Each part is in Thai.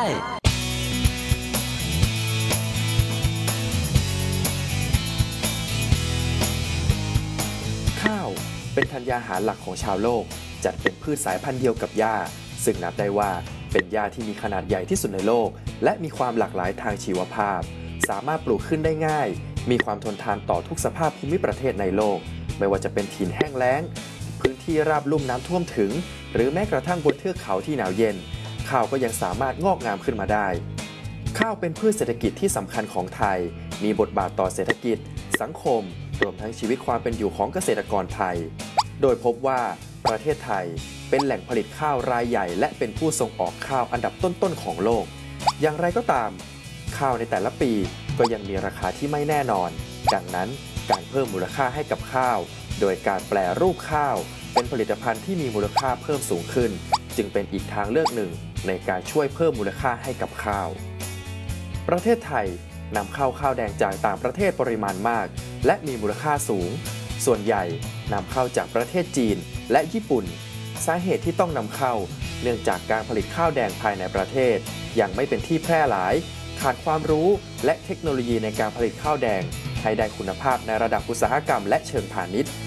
ข้าวเป็นธัญญาหารหลักของชาวโลกจัดเป็นพืชสายพันธุ์เดียวกับหญ้าซึ่งนับได้ว่าเป็นหญ้าที่มีขนาดใหญ่ที่สุดในโลกและมีความหลากหลายทางชีวภาพสามารถปลูกขึ้นได้ง่ายมีความทนทานต่อทุกสภาพภูมิประเทศในโลกไม่ว่าจะเป็นถิ่นแห้งแล้งพื้นที่ราบลุ่มน้ำท่วมถึงหรือแม้กระทั่งบนเทือกเขาที่หนาวเย็นข้าวก็ยังสามารถงอกงามขึ้นมาได้ข้าวเป็นพืชเศรษฐกิจที่สำคัญของไทยมีบทบาทต่อเศรษฐกิจสังคมรวมทั้งชีวิตความเป็นอยู่ของเกษตรกรไทยโดยพบว่าประเทศไทยเป็นแหล่งผลิตข้าวรายใหญ่และเป็นผู้ส่งออกข้าวอันดับต้นๆของโลกอย่างไรก็ตามข้าวในแต่ละปีก็ยังมีราคาที่ไม่แน่นอนดังนั้นการเพิ่มมูลค่าให้กับข้าวโดยการแปรรูปข้าวเป็นผลิตภัณฑ์ที่มีมูลค่าเพิ่มสูงขึ้นจึงเป็นอีกทางเลือกหนึ่งในการช่วยเพิ่มมูลค่าให้กับข้าวประเทศไทยนำเข้าข้าวแดงจากต่างประเทศปริมาณมากและมีมูลค่าสูงส่วนใหญ่นำเข้าจากประเทศจีนและญี่ปุ่นสาเหตุที่ต้องนำเข้าเนื่องจากการผลิตข้าวแดงภายในประเทศยังไม่เป็นที่แพร่หลายขาดความรู้และเทคโนโลยีในการผลิตข้าวแดงให้ได้คุณภาพในระดับอุตสาหกรรมและเชิงพาณิชย์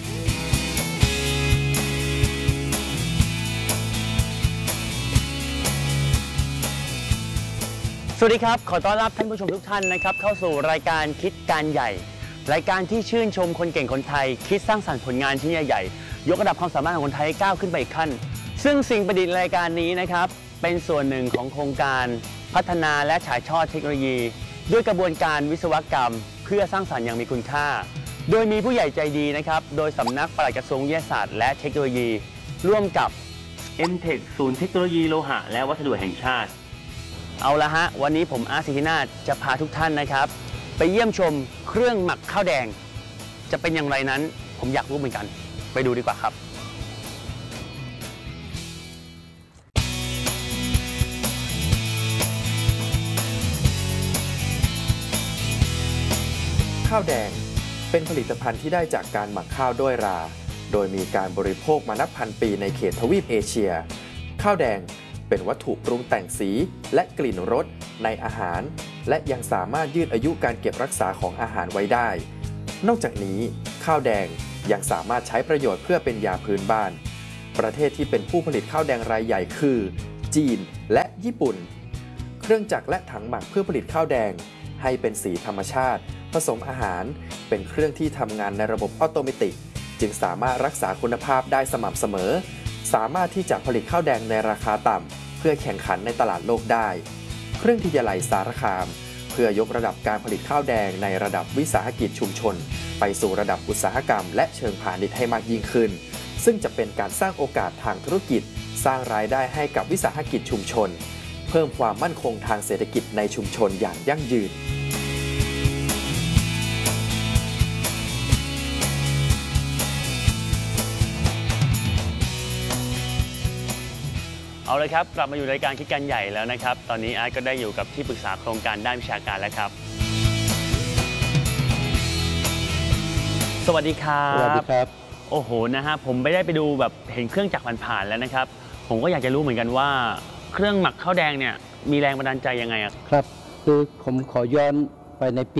สวัสดีครับขอต้อนรับท่านผู้ชมทุกท่านนะครับเข้าสู่รายการคิดการใหญ่รายการที่ชื่นชมคนเก่งคนไทยคิดสร้างสรรค์ผลงานชิ้นใหญ่ๆยกระดับความสามารถของคนไทยก้าวขึ้นไปอีกขั้นซึ่งสิ่งประดิษฐ์รายการนี้นะครับเป็นส่วนหนึ่งของโครงการพัฒนาและฉายทอดเทคโนโลยีด้วยกระบวนการวิศวกรรมเพื่อสร้างสรรค์อย่างมีคุณค่าโดยมีผู้ใหญ่ใจดีนะครับโดยสำนักปลัดกระทรวงวิทยาศาสตร์และเทคโนโลยีร่วมกับ MTech ศูนย์เทคโนโลยีโลหะและวัสดุแห่งชาติเอาละฮะวันนี้ผมอาร์ต สิทธินาถจะพาทุกท่านนะครับไปเยี่ยมชมเครื่องหมักข้าวแดงจะเป็นอย่างไรนั้นผมอยากรู้เหมือนกันไปดูดีกว่าครับข้าวแดงเป็นผลิตภัณฑ์ที่ได้จากการหมักข้าวด้วยราโดยมีการบริโภคมานับพันปีในเขตทวีปเอเชียข้าวแดงเป็นวัตถุปรุงแต่งสีและกลิ่นรสในอาหารและยังสามารถยืดอายุการเก็บรักษาของอาหารไว้ได้นอกจากนี้ข้าวแดงยังสามารถใช้ประโยชน์เพื่อเป็นยาพื้นบ้านประเทศที่เป็นผู้ผลิตข้าวแดงรายใหญ่คือจีนและญี่ปุ่นเครื่องจักรและถังหมักเพื่อผลิตข้าวแดงให้เป็นสีธรรมชาติผสมอาหารเป็นเครื่องที่ทำงานในระบบอัตโนมัติจึงสามารถรักษาคุณภาพได้สม่ำเสมอสามารถที่จะผลิตข้าวแดงในราคาต่ำเพื่อแข่งขันในตลาดโลกได้เครื่องวิทยาลัยสารคามเพื่อยกระดับการผลิตข้าวแดงในระดับวิสาหกิจชุมชนไปสู่ระดับอุตสาหกรรมและเชิงพาณิชย์ให้มากยิ่งขึ้นซึ่งจะเป็นการสร้างโอกาสทางธุรกิจสร้างรายได้ให้กับวิสาหกิจชุมชนเพิ่มความมั่นคงทางเศรษฐกิจในชุมชนอย่างยั่งยืนเอาเลยครับกลับมาอยู่รายการคิดการใหญ่แล้วนะครับตอนนี้อาร์ตก็ได้อยู่กับที่ปรึกษาโครงการด้านวิชาการแล้วครับสวัสดีครับสวัสดีครับโอ้โหนะฮะผมไม่ได้ไปดูแบบเห็นเครื่องจักรผ่านๆแล้วนะครับผมก็อยากจะรู้เหมือนกันว่าเครื่องหมักข้าวแดงเนี่ยมีแรงบันดาลใจยังไงครับคือผมขอย้อนไปในปี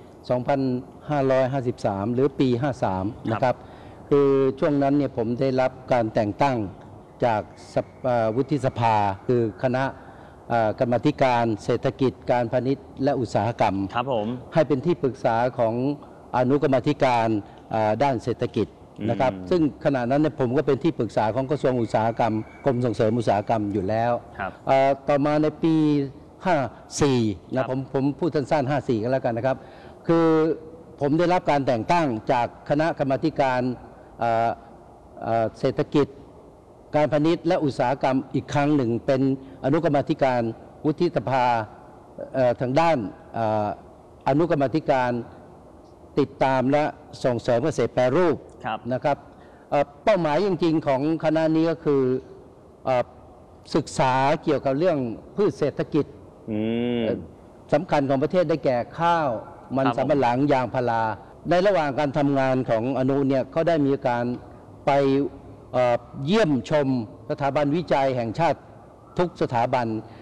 2553 หรือปี 53 นะครับคือช่วงนั้นเนี่ยผมได้รับการแต่งตั้งจากวุฒิสภาคือคณะกรรมาธิการเศรษฐกิจการพาณิชย์และอุตสาหกรรมครับผมให้เป็นที่ปรึกษาของอนุกรรมาธิการด้านเศรษฐกิจนะครับซึ่งขณะนั้นเนี่ยผมก็เป็นที่ปรึกษาของกระทรวงอุตสาหกรรมกรมส่งเสริมอุตสาหกรรมอยู่แล้วต่อมาในปี 54 นะผมพูดสั้นๆ 54 กันแล้วกันนะครับคือผมได้รับการแต่งตั้งจากคณะกรรมาธิการเศรษฐกิจการพาณิชย์และอุตสาหกรรมอีกครั้งหนึ่งเป็นอนุกรรมาธิการวุฒิสภาทางด้านอนุกรรมาธิการติดตามและส่งเสริมเกษตรแปรรูปนะครับเป้าหมายจริงๆของคณะนี้ก็คือศึกษาเกี่ยวกับเรื่องพืชเศรษฐกิจสำคัญของประเทศได้แก่ข้าวมันสำปะหลังยางพาราในระหว่างการทำงานของอนุเนี่ยเขาได้มีการไปเยี่ยมชมสถาบันวิจัยแห่งชาติทุกสถาบัน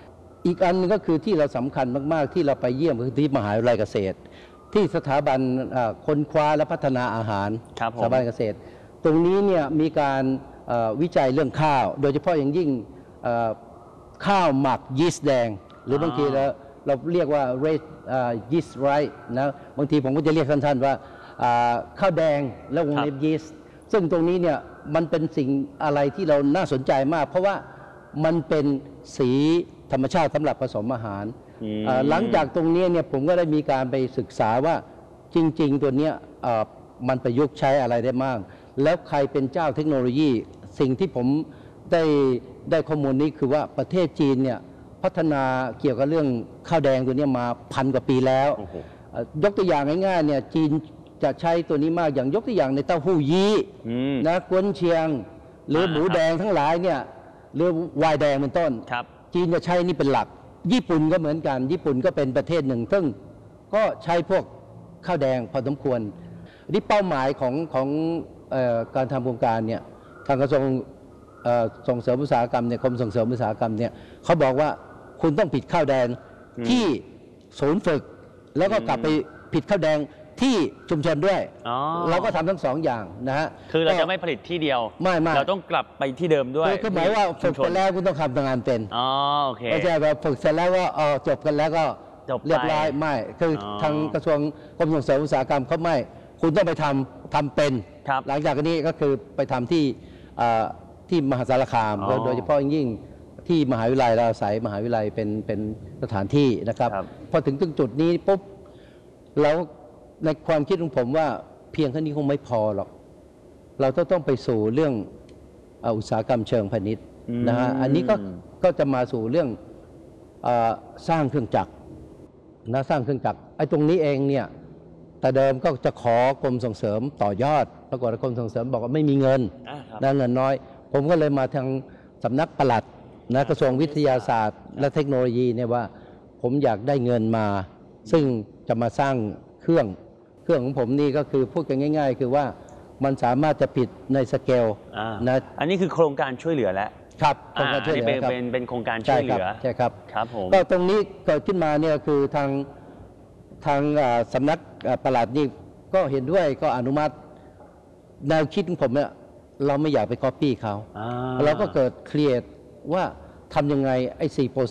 อีกอันนึงก็คือที่เราสำคัญมากๆที่เราไปเยี่ยมคือที่มหาวิทยาลัยเกษตร ที่สถาบันค้นคว้าและพัฒนาอาหารสถาบันเกษตร ตรงนี้เนี่ยมีการวิจัยเรื่องข้าว โดยเฉพาะอย่างยิ่งข้าวหมักยีสต์แดงหรือบางทีเราเรียกว่า red yeast rice นะบางทีผมก็จะเรียกสั้นๆว่าข้าวแดงและวงเล็บยีสต์ซึ่งตรงนี้เนี่ยมันเป็นสิ่งอะไรที่เราน่าสนใจมากเพราะว่ามันเป็นสีธรรมชาติสำหรับผสมอาหารหลังจากตรงนี้เนี่ยผมก็ได้มีการไปศึกษาว่าจริงๆตัวเนี้ยมันประยุกต์ใช้อะไรได้มากแล้วใครเป็นเจ้าเทคโนโลยีสิ่งที่ผมได้ข้อมูลนี้คือว่าประเทศจีนเนี่ยพัฒนาเกี่ยวกับเรื่องข้าวแดงตัวนี้มา1,000 กว่าปีแล้วยกตัวอย่างง่ายๆเนี่ยจีนจะใช้ตัวนี้มากอย่างยกตัวอย่างในเต้าหู้ยี้นะกวนเชียงหรือหมูแดงทั้งหลายเนี่ยหรือไวน์แดงเป็นต้นจีนจะใช้นี่เป็นหลักญี่ปุ่นก็เหมือนกันญี่ปุ่นก็เป็นประเทศหนึ่งซึ่งก็ใช้พวกข้าวแดงพอสมควรนี่เป้าหมายของการทำโครงการเนี่ยทางกระทรวงส่งเสริมอุตสาหกรรมเนี่ยกรมส่งเสริมอุตสาหกรรมเนี่ยเขาบอกว่าคุณต้องผิดข้าวแดงที่ศูนย์ฝึกแล้วก็กลับไปผิดข้าวแดงที่ชุมชนด้วยเราก็ทำทั้ง2 อย่างนะฮะคือเราจะไม่ผลิตที่เดียวไม่เราต้องกลับไปที่เดิมด้วยคือหมายว่าฝึกไปแล้วคุณต้องทำงานเป็นโอเคไม่ใช่แบบฝึกเสร็จแล้วก็จบกันแล้วก็เรียบร้อยไม่คือทางกระทรวงกรมส่งเสริมอุตสาหกรรมเขาไม่คุณต้องไปทำเป็นหลังจากนี้ก็คือไปทำที่มหาสารคามโดยเฉพาะยิ่งที่มหาวิทยาลัยเราอาศัยมหาวิทยาลัยเป็นสถานที่นะครับพอถึงจุดนี้ปุ๊บแล้วในความคิดของผมว่าเพียงแค่นี้คงไม่พอหรอกเราต้องไปสู่เรื่องอุตสาหกรรมเชิงพาณิชย์นะฮะอันนี้ก็จะมาสู่เรื่องสร้างเครื่องจักรนะสร้างเครื่องจักรไอ้ตรงนี้เองเนี่ยแต่เดิมก็จะขอกรมส่งเสริมต่อยอดปรากฏกรมส่งเสริมบอกว่าไม่มีเงินเงินน้อยผมก็เลยมาทางสำนักปลัดนะกระทรวงวิทยาศาสตร์และเทคโนโลยีเนี่ยว่าผมอยากได้เงินมาซึ่งจะมาสร้างเครื่องของผมนี่ก็คือพูดกันง่ายๆคือว่ามันสามารถจะผิดในสเกลนะอันนี้คือโครงการช่วยเหลือแล้วครับโครงการช่วยเหลือครับเป็นโครงการช่วยเหลือใช่ครับครับผมก็ตรงนี้เกิดขึ้นมาเนี่ยคือทางสำนักปลัดนี่ก็เห็นด้วยก็อนุมัติแนวคิดของผมเนี่ยเราไม่อยากไปก๊อปปี้เขาเราก็เกิดเครียดว่าทำยังไงไอ้4โปร